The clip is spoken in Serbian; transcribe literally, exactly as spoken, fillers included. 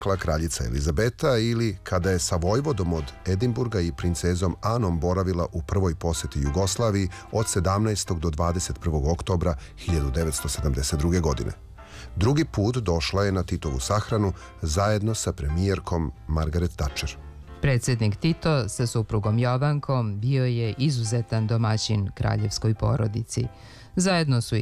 kraljica Elizabeta ili kada je sa vojvodom od Edinburga i princezom Anom boravila u prvoj posjeti Jugoslaviji od sedamnaestog do dvadeset prvog oktobra hiljadu devetsto sedamdeset druge. godine. Drugi put došla je na Titovu sahranu zajedno sa premijerkom Margaret Thatcher. Predsjednik Tito sa suprugom Jovankom bio je izuzetan domaćin kraljevskoj porodici. Zajedno su